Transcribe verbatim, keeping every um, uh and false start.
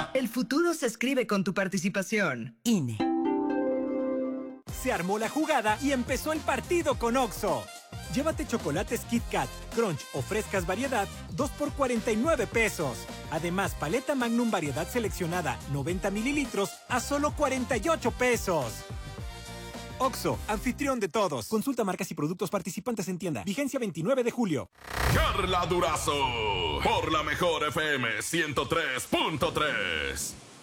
El futuro se escribe con tu participación. I N E. Se armó la jugada y empezó el partido con Oxxo. Llévate chocolates Kit Kat, Crunch o frescas variedad, dos por cuarenta y nueve pesos. Además, paleta Magnum variedad seleccionada, noventa mililitros, a solo cuarenta y ocho pesos. Oxxo, anfitrión de todos. Consulta marcas y productos participantes en tienda. Vigencia veintinueve de julio. Carla Durazo, por la mejor F M ciento tres punto tres.